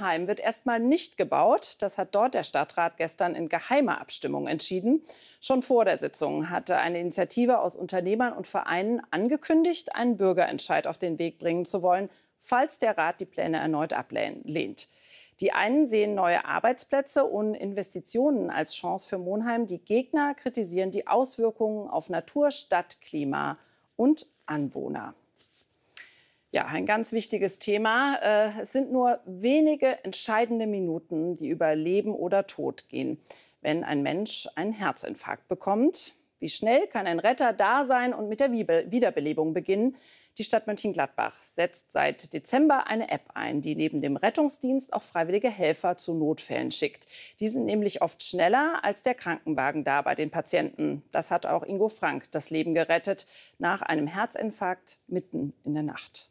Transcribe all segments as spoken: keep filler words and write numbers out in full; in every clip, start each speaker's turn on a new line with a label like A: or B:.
A: Monheim wird erstmal nicht gebaut. Das hat dort der Stadtrat gestern in geheimer Abstimmung entschieden. Schon vor der Sitzung hatte eine Initiative aus Unternehmern und Vereinen angekündigt, einen Bürgerentscheid auf den Weg bringen zu wollen, falls der Rat die Pläne erneut ablehnt. Die einen sehen neue Arbeitsplätze und Investitionen als Chance für Monheim. Die Gegner kritisieren die Auswirkungen auf Natur, Stadt, Klima und Anwohner. Ja, ein ganz wichtiges Thema. Es sind nur wenige entscheidende Minuten, die über Leben oder Tod gehen, wenn ein Mensch einen Herzinfarkt bekommt. Wie schnell kann ein Retter da sein und mit der Wiederbelebung beginnen? Die Stadt Mönchengladbach setzt seit Dezember eine App ein, die neben dem Rettungsdienst auch freiwillige Helfer zu Notfällen schickt. Die sind nämlich oft schneller als der Krankenwagen da bei den Patienten. Das hat auch Ingo Frank das Leben gerettet, nach einem Herzinfarkt mitten in der Nacht.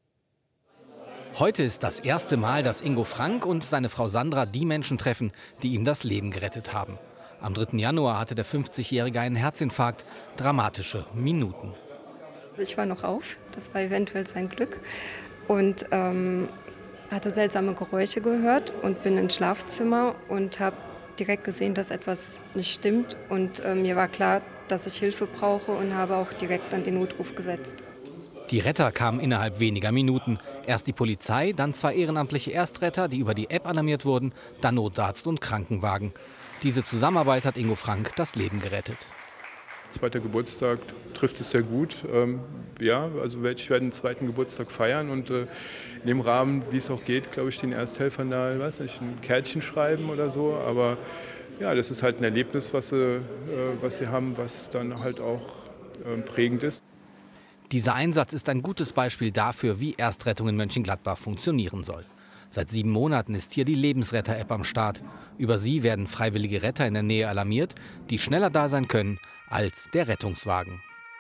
B: Heute ist das erste Mal, dass Ingo Frank und seine Frau Sandra die Menschen treffen, die ihm das Leben gerettet haben. Am dritten Januar hatte der fünfzigjährige einen Herzinfarkt. Dramatische Minuten.
C: Ich war noch auf, das war eventuell sein Glück, und ähm, hatte seltsame Geräusche gehört und bin ins Schlafzimmer und habe direkt gesehen, dass etwas nicht stimmt. Und äh, mir war klar, dass ich Hilfe brauche, und habe auch direkt an den Notruf gesetzt.
B: Die Retter kamen innerhalb weniger Minuten. Erst die Polizei, dann zwei ehrenamtliche Erstretter, die über die App alarmiert wurden, dann Notarzt und Krankenwagen. Diese Zusammenarbeit hat Ingo Frank das Leben gerettet.
D: Zweiter Geburtstag trifft es sehr gut. Ähm, ja, also ich werde den zweiten Geburtstag feiern und äh, in dem Rahmen, wie es auch geht, glaube ich, den Ersthelfern da, weiß nicht, ein Kärtchen schreiben oder so. Aber ja, das ist halt ein Erlebnis, was sie, äh, was sie haben, was dann halt auch äh, prägend ist.
B: Dieser Einsatz ist ein gutes Beispiel dafür, wie Erstrettung in Mönchengladbach funktionieren soll. Seit sieben Monaten ist hier die Lebensretter-App am Start. Über sie werden freiwillige Retter in der Nähe alarmiert, die schneller da sein können als der Rettungswagen.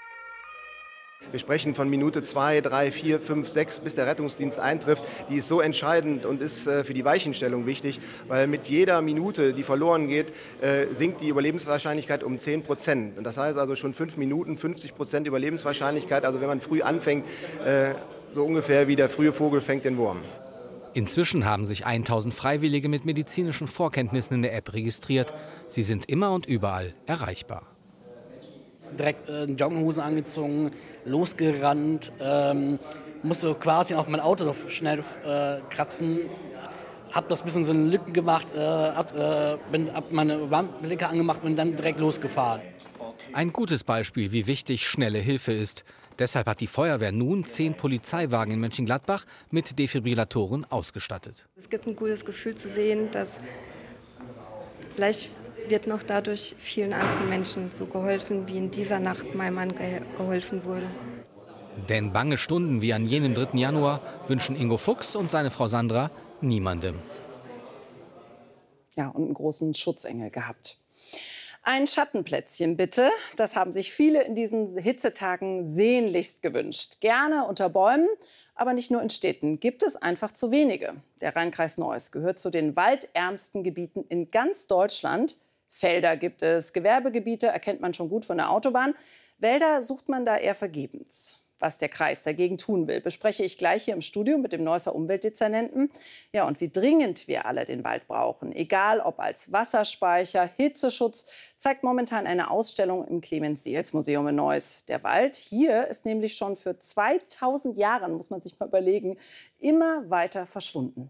E: Wir sprechen von Minute zwei, drei, vier, fünf, sechs, bis der Rettungsdienst eintrifft. Die ist so entscheidend und ist für die Weichenstellung wichtig, weil mit jeder Minute, die verloren geht, sinkt die Überlebenswahrscheinlichkeit um zehn Prozent. Das heißt also schon fünf Minuten, fünfzig Prozent Überlebenswahrscheinlichkeit. Also wenn man früh anfängt, so ungefähr wie der frühe Vogel fängt den Wurm.
B: Inzwischen haben sich tausend Freiwillige mit medizinischen Vorkenntnissen in der App registriert. Sie sind immer und überall erreichbar.
F: Direkt äh, Jogginghosen angezogen, losgerannt, ähm, musste quasi auch mein Auto schnell äh, kratzen. Hab das bisschen so eine Lücke gemacht, äh, hab, äh, bin, hab meine Warnblinker angemacht und dann direkt losgefahren.
B: Ein gutes Beispiel, wie wichtig schnelle Hilfe ist. Deshalb hat die Feuerwehr nun zehn Polizeiwagen in Mönchengladbach mit Defibrillatoren ausgestattet.
C: Es gibt ein gutes Gefühl zu sehen, dass vielleicht wird noch dadurch vielen anderen Menschen so geholfen, wie in dieser Nacht meinem Mann ge geholfen wurde.
B: Denn bange Stunden wie an jenem dritten Januar wünschen Ingo Fuchs und seine Frau Sandra niemandem.
A: Ja, und einen großen Schutzengel gehabt. Ein Schattenplätzchen bitte. Das haben sich viele in diesen Hitzetagen sehnlichst gewünscht. Gerne unter Bäumen, aber nicht nur in Städten. Gibt es einfach zu wenige. Der Rheinkreis Neuss gehört zu den waldärmsten Gebieten in ganz Deutschland. Felder gibt es, Gewerbegebiete erkennt man schon gut von der Autobahn. Wälder sucht man da eher vergebens. Was der Kreis dagegen tun will, bespreche ich gleich hier im Studio mit dem Neusser Umweltdezernenten. Ja, und wie dringend wir alle den Wald brauchen, egal ob als Wasserspeicher, Hitzeschutz, zeigt momentan eine Ausstellung im Clemens-Seels-Museum in Neuss. Der Wald hier ist nämlich schon für zweitausend Jahre, muss man sich mal überlegen, immer weiter verschwunden.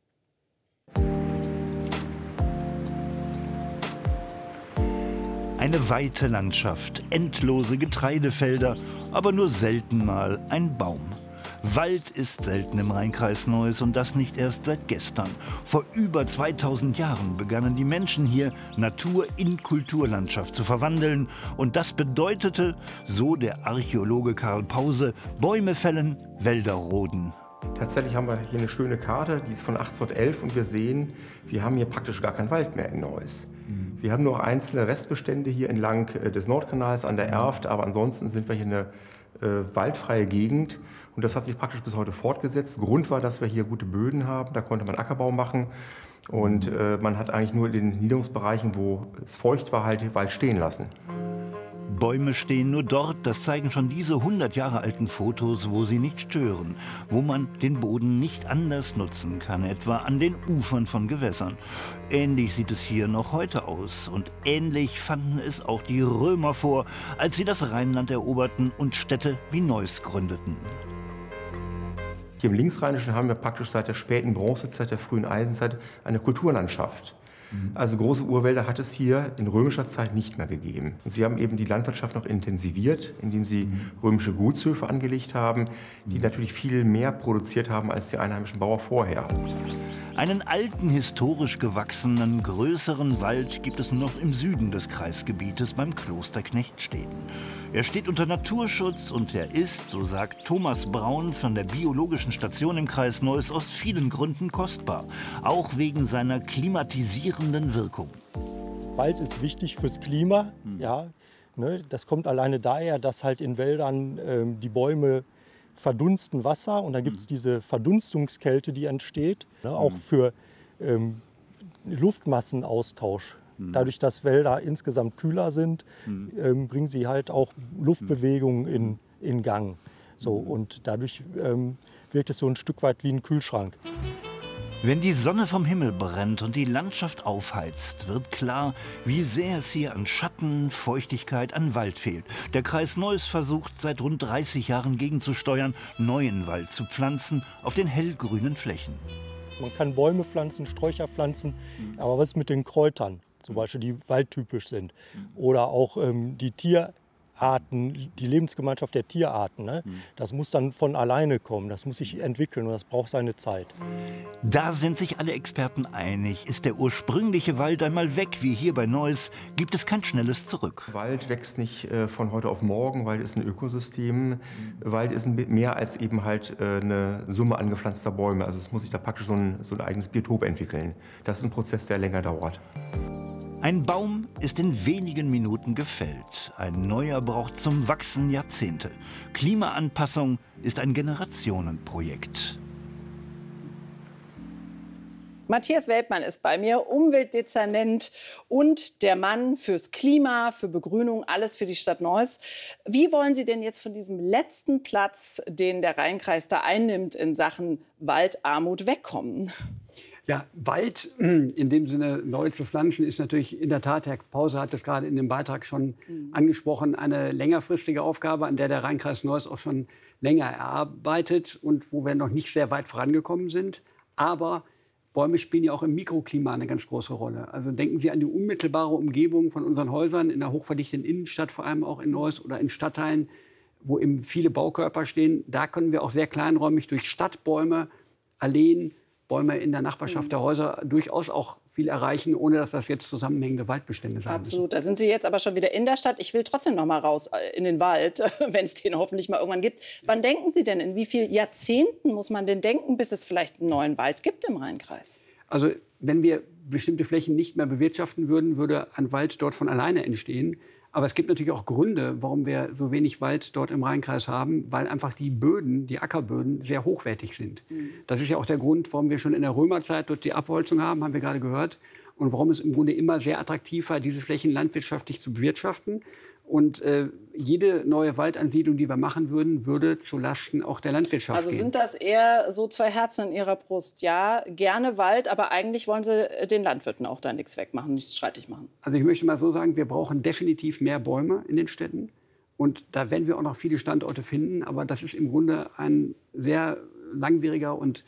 G: Eine weite Landschaft, endlose Getreidefelder, aber nur selten mal ein Baum. Wald ist selten im Rheinkreis Neuss und das nicht erst seit gestern. Vor über zweitausend Jahren begannen die Menschen hier, Natur in Kulturlandschaft zu verwandeln. Und das bedeutete, so der Archäologe Karl Pause, Bäume fällen, Wälder roden.
H: Tatsächlich haben wir hier eine schöne Karte, die ist von achtzehnhundertelf, und wir sehen, wir haben hier praktisch gar keinen Wald mehr in Neuss. Wir haben nur einzelne Restbestände hier entlang des Nordkanals an der Erft, aber ansonsten sind wir hier eine äh, waldfreie Gegend, und das hat sich praktisch bis heute fortgesetzt. Grund war, dass wir hier gute Böden haben, da konnte man Ackerbau machen, und äh, man hat eigentlich nur in den Niederungsbereichen, wo es feucht war, halt den Wald stehen lassen.
G: Bäume stehen nur dort, das zeigen schon diese hundert Jahre alten Fotos, wo sie nicht stören, wo man den Boden nicht anders nutzen kann, etwa an den Ufern von Gewässern. Ähnlich sieht es hier noch heute aus und ähnlich fanden es auch die Römer vor, als sie das Rheinland eroberten und Städte wie Neuss gründeten.
H: Hier im Linksrheinischen haben wir praktisch seit der späten Bronzezeit, der frühen Eisenzeit eine Kulturlandschaft. Also große Urwälder hat es hier in römischer Zeit nicht mehr gegeben. Und sie haben eben die Landwirtschaft noch intensiviert, indem sie römische Gutshöfe angelegt haben, die natürlich viel mehr produziert haben als die einheimischen Bauern vorher.
G: Einen alten, historisch gewachsenen, größeren Wald gibt es nur noch im Süden des Kreisgebietes beim Kloster Knechtsteden. Er steht unter Naturschutz und er ist, so sagt Thomas Braun von der Biologischen Station im Kreis Neuss, aus vielen Gründen kostbar. Auch wegen seiner klimatisierenden Wirkung.
I: Wald ist wichtig fürs Klima. Ja, ne, das kommt alleine daher, dass halt in Wäldern äh, die Bäume verdunsten Wasser und dann gibt es diese Verdunstungskälte, die entsteht, ne, auch für ähm, Luftmassenaustausch. Dadurch, dass Wälder insgesamt kühler sind, ähm, bringen sie halt auch Luftbewegungen in, in Gang. So, und dadurch ähm, wirkt es so ein Stück weit wie ein Kühlschrank.
G: Wenn die Sonne vom Himmel brennt und die Landschaft aufheizt, wird klar, wie sehr es hier an Schatten, Feuchtigkeit, an Wald fehlt. Der Kreis Neuss versucht seit rund dreißig Jahren gegenzusteuern, neuen Wald zu pflanzen auf den hellgrünen Flächen.
I: Man kann Bäume pflanzen, Sträucher pflanzen, aber was ist mit den Kräutern, zum Beispiel, die waldtypisch sind? Oder auch ähm, die Tierarten, die Lebensgemeinschaft der Tierarten. Ne? Das muss dann von alleine kommen, das muss sich entwickeln und das braucht seine Zeit.
G: Da sind sich alle Experten einig. Ist der ursprüngliche Wald einmal weg, wie hier bei Neuss, gibt es kein schnelles Zurück.
H: Wald wächst nicht äh, von heute auf morgen. Wald ist ein Ökosystem. Mhm. Wald ist mehr als eben halt äh, eine Summe angepflanzter Bäume. Also es muss sich da praktisch so ein, so ein eigenes Biotop entwickeln. Das ist ein Prozess, der länger dauert.
G: Ein Baum ist in wenigen Minuten gefällt. Ein neuer braucht zum Wachsen Jahrzehnte. Klimaanpassung ist ein Generationenprojekt.
A: Matthias Weltmann ist bei mir, Umweltdezernent und der Mann fürs Klima, für Begrünung, alles für die Stadt Neuss. Wie wollen Sie denn jetzt von diesem letzten Platz, den der Rheinkreis da einnimmt in Sachen Waldarmut, wegkommen?
J: Ja, Wald in dem Sinne neu zu pflanzen ist natürlich in der Tat, Herr Pause hat das gerade in dem Beitrag schon mhm. angesprochen, eine längerfristige Aufgabe, an der der Rheinkreis Neuss auch schon länger erarbeitet und wo wir noch nicht sehr weit vorangekommen sind. Aber Bäume spielen ja auch im Mikroklima eine ganz große Rolle. Also denken Sie an die unmittelbare Umgebung von unseren Häusern in der hochverdichteten Innenstadt, vor allem auch in Neuss oder in Stadtteilen, wo eben viele Baukörper stehen. Da können wir auch sehr kleinräumig durch Stadtbäume, Alleen, Bäume in der Nachbarschaft der Häuser durchaus auch viel erreichen, ohne dass das jetzt zusammenhängende Waldbestände sein müssen.
A: Absolut, da sind Sie jetzt aber schon wieder in der Stadt. Ich will trotzdem noch mal raus in den Wald, wenn es den hoffentlich mal irgendwann gibt. Wann denken Sie denn, in wie vielen Jahrzehnten muss man denn denken, bis es vielleicht einen neuen Wald gibt im Rheinkreis?
J: Also wenn wir bestimmte Flächen nicht mehr bewirtschaften würden, würde ein Wald dort von alleine entstehen. Aber es gibt natürlich auch Gründe, warum wir so wenig Wald dort im Rheinkreis haben, weil einfach die Böden, die Ackerböden, sehr hochwertig sind. Mhm. Das ist ja auch der Grund, warum wir schon in der Römerzeit dort die Abholzung haben, haben wir gerade gehört. Und warum es im Grunde immer sehr attraktiv war, diese Flächen landwirtschaftlich zu bewirtschaften. Und äh, jede neue Waldansiedlung, die wir machen würden, würde zulasten auch der Landwirtschaft
A: also
J: gehen.
A: Also sind das eher so zwei Herzen in Ihrer Brust? Ja, gerne Wald, aber eigentlich wollen Sie den Landwirten auch da nichts wegmachen, nichts streitig machen.
J: Also ich möchte mal so sagen, wir brauchen definitiv mehr Bäume in den Städten. Und da werden wir auch noch viele Standorte finden. Aber das ist im Grunde ein sehr langwieriger und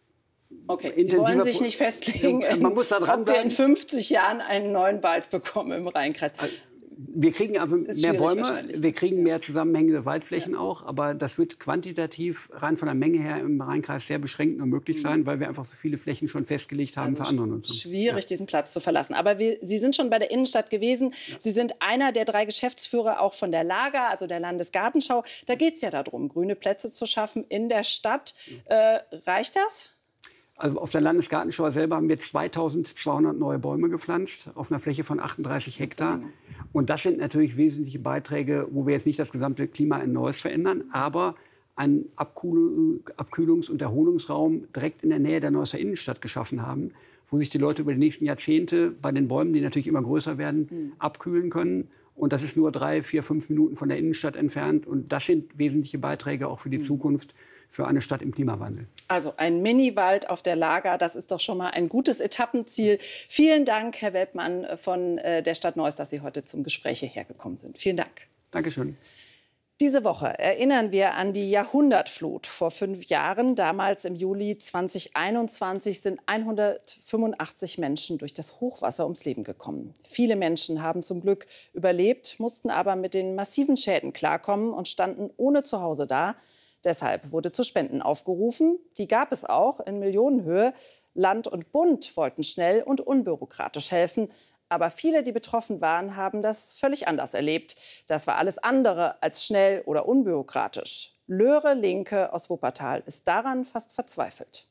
A: Okay, Sie wollen sich nicht festlegen,
J: Man muss da dran
A: ob wir in fünfzig Jahren einen neuen Wald bekommen im Rheinkreis.
J: Wir kriegen also mehr Bäume, wir kriegen mehr zusammenhängende Waldflächen ja. auch, aber das wird quantitativ rein von der Menge her im Rheinkreis sehr beschränkt nur möglich sein, mhm. weil wir einfach so viele Flächen schon festgelegt haben also für andere Nutzung.
A: Schwierig, ja. diesen Platz zu verlassen. Aber wir, Sie sind schon bei der Innenstadt gewesen. Ja. Sie sind einer der drei Geschäftsführer auch von der Lager, also der Landesgartenschau. Da geht es ja darum, grüne Plätze zu schaffen in der Stadt. Äh, reicht das?
J: Also auf der Landesgartenschau selber haben wir zweitausendzweihundert neue Bäume gepflanzt auf einer Fläche von achtunddreißig Hektar. Und das sind natürlich wesentliche Beiträge, wo wir jetzt nicht das gesamte Klima in Neuss verändern, aber einen Abkühl- Abkühlungs- und Erholungsraum direkt in der Nähe der Neusser Innenstadt geschaffen haben, wo sich die Leute über die nächsten Jahrzehnte bei den Bäumen, die natürlich immer größer werden, mhm. abkühlen können Und das ist nur drei, vier, fünf Minuten von der Innenstadt entfernt. Und das sind wesentliche Beiträge auch für die Zukunft, für eine Stadt im Klimawandel.
A: Also ein Mini-Wald auf der Lager, das ist doch schon mal ein gutes Etappenziel. Vielen Dank, Herr Weltmann von der Stadt Neuss, dass Sie heute zum Gespräch hierher gekommen sind. Vielen Dank.
J: Dankeschön.
A: Diese Woche erinnern wir an die Jahrhundertflut vor fünf Jahren. Damals im Juli zweitausendeinundzwanzig sind hundertfünfundachtzig Menschen durch das Hochwasser ums Leben gekommen. Viele Menschen haben zum Glück überlebt, mussten aber mit den massiven Schäden klarkommen und standen ohne Zuhause da. Deshalb wurde zu Spenden aufgerufen. Die gab es auch in Millionenhöhe. Land und Bund wollten schnell und unbürokratisch helfen. Aber viele, die betroffen waren, haben das völlig anders erlebt. Das war alles andere als schnell oder unbürokratisch. Löre Linke aus Wuppertal ist daran fast verzweifelt.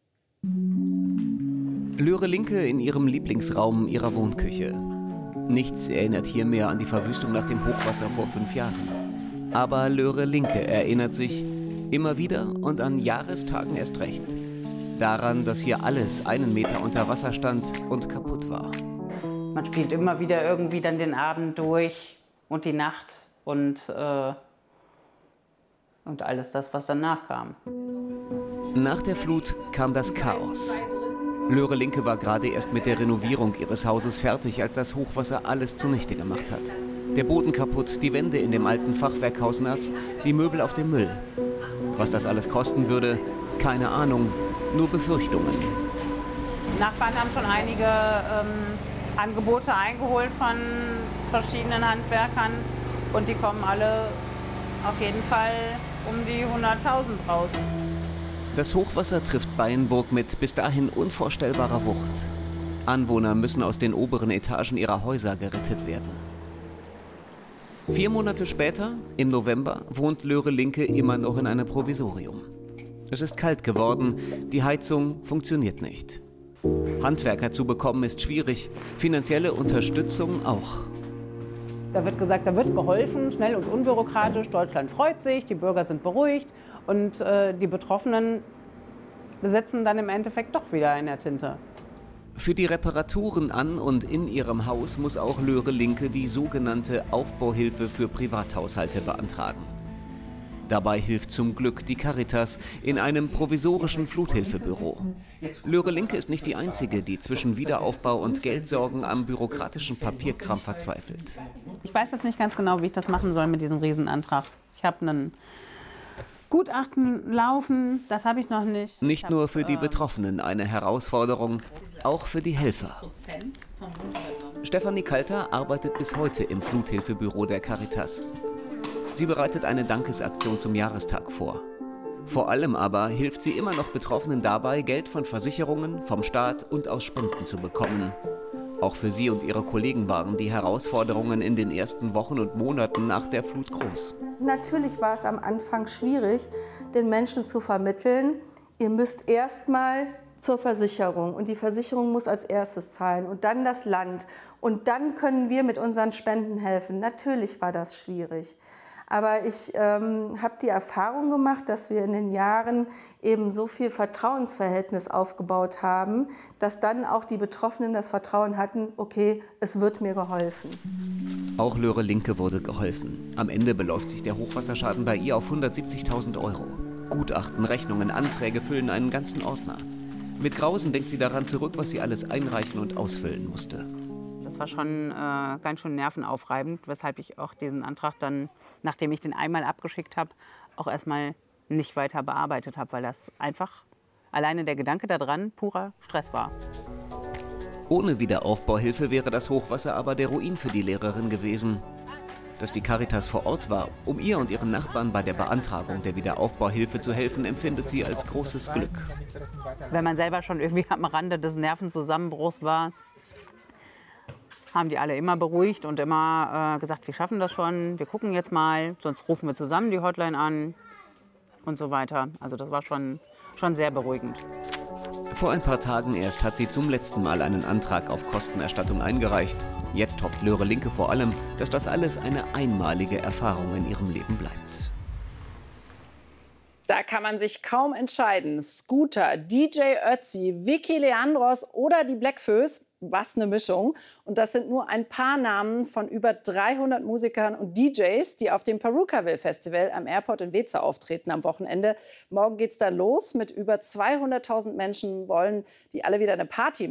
K: Löre Linke in ihrem Lieblingsraum ihrer Wohnküche. Nichts erinnert hier mehr an die Verwüstung nach dem Hochwasser vor fünf Jahren. Aber Löre Linke erinnert sich immer wieder und an Jahrestagen erst recht daran, dass hier alles einen Meter unter Wasser stand und kaputt war.
L: Man spielt immer wieder irgendwie dann den Abend durch und die Nacht und, äh, und alles das, was danach kam.
K: Nach der Flut kam das Chaos. Löre Linke war gerade erst mit der Renovierung ihres Hauses fertig, als das Hochwasser alles zunichte gemacht hat. Der Boden kaputt, die Wände in dem alten Fachwerkhaus nass, die Möbel auf dem Müll. Was das alles kosten würde, keine Ahnung, nur Befürchtungen.
L: Die Nachbarn haben schon einige ähm, Angebote eingeholt von verschiedenen Handwerkern und die kommen alle auf jeden Fall um die hunderttausend raus.
K: Das Hochwasser trifft Beyenburg mit bis dahin unvorstellbarer Wucht. Anwohner müssen aus den oberen Etagen ihrer Häuser gerettet werden. Vier Monate später, im November, wohnt Löre Linke immer noch in einem Provisorium. Es ist kalt geworden, die Heizung funktioniert nicht. Handwerker zu bekommen ist schwierig, finanzielle Unterstützung auch.
L: Da wird gesagt, da wird geholfen, schnell und unbürokratisch. Deutschland freut sich, die Bürger sind beruhigt und äh, die Betroffenen sitzen dann im Endeffekt doch wieder in der Tinte.
K: Für die Reparaturen an und in ihrem Haus muss auch Löre Linke die sogenannte Aufbauhilfe für Privathaushalte beantragen. Dabei hilft zum Glück die Caritas in einem provisorischen Fluthilfebüro. Löre Linke ist nicht die einzige, die zwischen Wiederaufbau und Geldsorgen am bürokratischen Papierkram verzweifelt.
L: Ich weiß jetzt nicht ganz genau, wie ich das machen soll mit diesem Riesenantrag. Ich habe einen Gutachten laufen, das habe ich noch nicht.
K: Nicht nur für die Betroffenen eine Herausforderung, auch für die Helfer. Stefanie Kalter arbeitet bis heute im Fluthilfebüro der Caritas. Sie bereitet eine Dankesaktion zum Jahrestag vor. Vor allem aber hilft sie immer noch Betroffenen dabei, Geld von Versicherungen, vom Staat und aus Spenden zu bekommen. Auch für sie und ihre Kollegen waren die Herausforderungen in den ersten Wochen und Monaten nach der Flut groß.
M: Natürlich war es am Anfang schwierig, den Menschen zu vermitteln, ihr müsst erst mal zur Versicherung und die Versicherung muss als erstes zahlen und dann das Land und dann können wir mit unseren Spenden helfen. Natürlich war das schwierig. Aber ich ähm, habe die Erfahrung gemacht, dass wir in den Jahren eben so viel Vertrauensverhältnis aufgebaut haben, dass dann auch die Betroffenen das Vertrauen hatten, okay, es wird mir geholfen.
K: Auch Löre Linke wurde geholfen. Am Ende beläuft sich der Hochwasserschaden bei ihr auf hundertsiebzigtausend Euro. Gutachten, Rechnungen, Anträge füllen einen ganzen Ordner. Mit Grausen denkt sie daran zurück, was sie alles einreichen und ausfüllen musste.
L: Das war schon äh, ganz schön nervenaufreibend, weshalb ich auch diesen Antrag dann, nachdem ich den einmal abgeschickt habe, auch erstmal nicht weiter bearbeitet habe, weil das einfach alleine der Gedanke daran purer Stress war.
K: Ohne Wiederaufbauhilfe wäre das Hochwasser aber der Ruin für die Lehrerin gewesen. Dass die Caritas vor Ort war, um ihr und ihren Nachbarn bei der Beantragung der Wiederaufbauhilfe zu helfen, empfindet sie als großes Glück.
L: Wenn man selber schon irgendwie am Rande des Nervenzusammenbruchs war, haben die alle immer beruhigt und immer äh, gesagt, wir schaffen das schon, wir gucken jetzt mal, sonst rufen wir zusammen die Hotline an und so weiter. Also das war schon, schon sehr beruhigend.
K: Vor ein paar Tagen erst hat sie zum letzten Mal einen Antrag auf Kostenerstattung eingereicht. Jetzt hofft Löre Linke vor allem, dass das alles eine einmalige Erfahrung in ihrem Leben bleibt.
A: Da kann man sich kaum entscheiden. Scooter, D J Ötzi, Vicky Leandros oder die Bläckfoes. Was eine Mischung. Und das sind nur ein paar Namen von über dreihundert Musikern und D Js, die auf dem Perukaville Festival am Airport in Weeze auftreten am Wochenende. Morgen geht's dann los. Mit über zweihunderttausend Menschen wollen die alle wieder eine Party machen.